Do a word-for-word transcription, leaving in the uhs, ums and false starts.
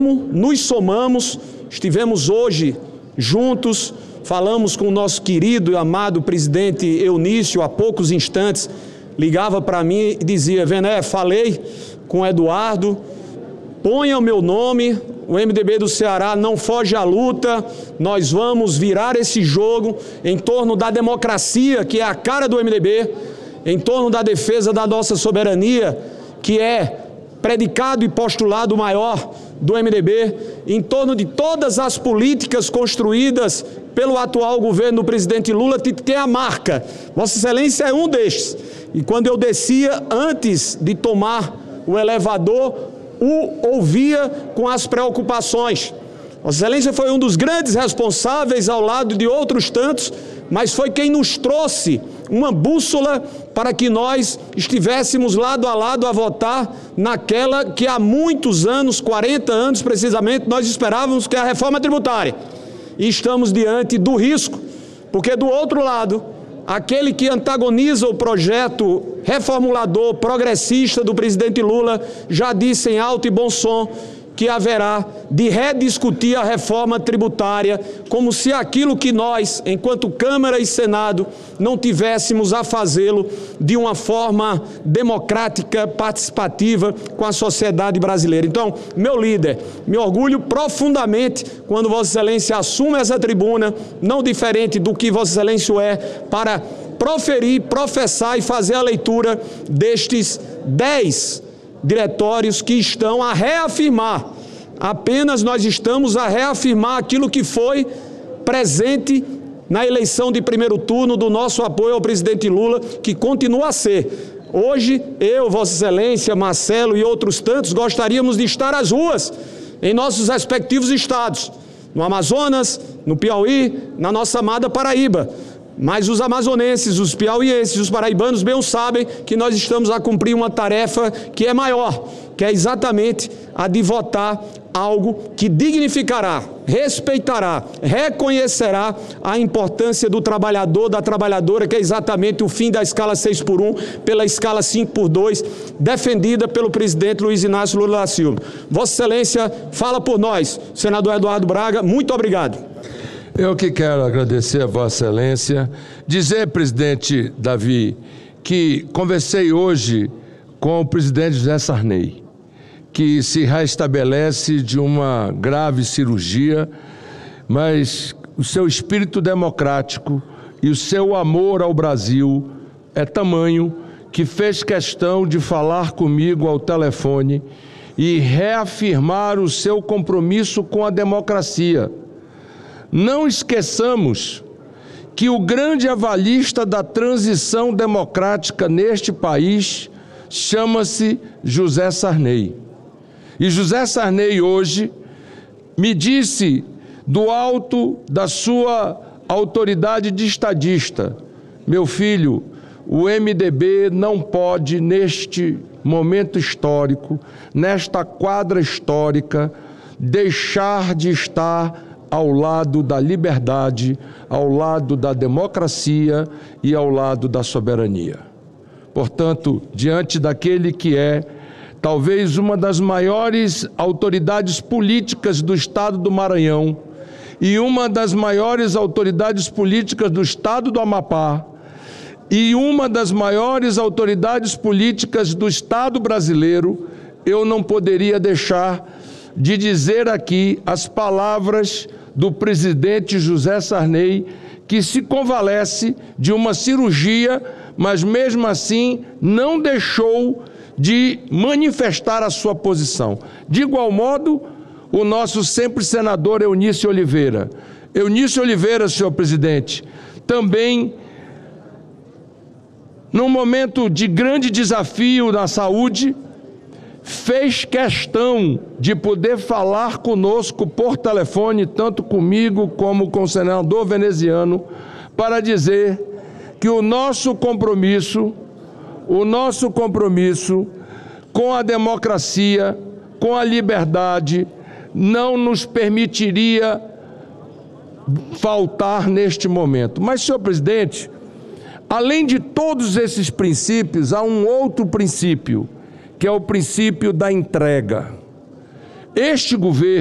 Nos somamos, estivemos hoje juntos, falamos com o nosso querido e amado presidente Eunício há poucos instantes, ligava para mim e dizia: Vené, falei com o Eduardo, ponha o meu nome, o M D B do Ceará não foge à luta, nós vamos virar esse jogo em torno da democracia, que é a cara do M D B, em torno da defesa da nossa soberania, que é predicado e postulado maior do M D B, em torno de todas as políticas construídas pelo atual governo do presidente Lula, que tem a marca. Vossa Excelência é um destes. E quando eu descia, antes de tomar o elevador, o ouvia com as preocupações. Vossa Excelência foi um dos grandes responsáveis, ao lado de outros tantos, mas foi quem nos trouxe uma bússola para que nós estivéssemos lado a lado a votar naquela que há muitos anos, quarenta anos precisamente, nós esperávamos, que é a reforma tributária. E estamos diante do risco, porque do outro lado, aquele que antagoniza o projeto reformulador, progressista do presidente Lula, já disse em alto e bom som que haverá de rediscutir a reforma tributária, como se aquilo que nós, enquanto Câmara e Senado, não tivéssemos a fazê-lo de uma forma democrática, participativa com a sociedade brasileira. Então, meu líder, me orgulho profundamente quando Vossa Excelência assume essa tribuna, não diferente do que Vossa Excelência é, para proferir, professar e fazer a leitura destes dez diretórios que estão a reafirmar, apenas nós estamos a reafirmar aquilo que foi presente na eleição de primeiro turno do nosso apoio ao presidente Lula, que continua a ser. Hoje, eu, Vossa Excelência, Marcelo e outros tantos gostaríamos de estar às ruas, em nossos respectivos estados, no Amazonas, no Piauí, na nossa amada Paraíba. Mas os amazonenses, os piauienses, os paraibanos bem sabem que nós estamos a cumprir uma tarefa que é maior, que é exatamente a de votar algo que dignificará, respeitará, reconhecerá a importância do trabalhador, da trabalhadora, que é exatamente o fim da escala seis por um, pela escala cinco por dois, defendida pelo presidente Luiz Inácio Lula da Silva. Vossa Excelência, fala por nós. Senador Eduardo Braga, muito obrigado. Eu que quero agradecer a Vossa Excelência, dizer, presidente Davi, que conversei hoje com o presidente José Sarney, que se restabelece de uma grave cirurgia, mas o seu espírito democrático e o seu amor ao Brasil é tamanho que fez questão de falar comigo ao telefone e reafirmar o seu compromisso com a democracia. Não esqueçamos que o grande avalista da transição democrática neste país chama-se José Sarney. E José Sarney hoje me disse do alto da sua autoridade de estadista: meu filho, o M D B não pode, neste momento histórico, nesta quadra histórica, deixar de estar ao lado da liberdade, ao lado da democracia e ao lado da soberania. Portanto, diante daquele que é talvez uma das maiores autoridades políticas do estado do Maranhão e uma das maiores autoridades políticas do estado do Amapá e uma das maiores autoridades políticas do estado brasileiro, eu não poderia deixar de dizer aqui as palavras do presidente José Sarney, que se convalesce de uma cirurgia, mas mesmo assim não deixou de manifestar a sua posição. De igual modo, o nosso sempre senador Eunício Oliveira. Eunício Oliveira, senhor presidente, também num momento de grande desafio na saúde, fez questão de poder falar conosco por telefone, tanto comigo como com o senador veneziano, para dizer que o nosso compromisso, o nosso compromisso com a democracia, com a liberdade, não nos permitiria faltar neste momento. Mas, senhor presidente, além de todos esses princípios, há um outro princípio, que é o princípio da entrega. Este governo